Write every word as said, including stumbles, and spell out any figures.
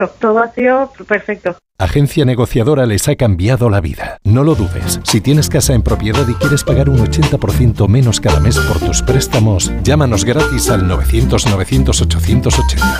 Todo ha sido perfecto. Agencia Negociadora les ha cambiado la vida. No lo dudes. Si tienes casa en propiedad y quieres pagar un ochenta por ciento menos cada mes por tus préstamos, llámanos gratis al novecientos, novecientos, ochocientos ochenta.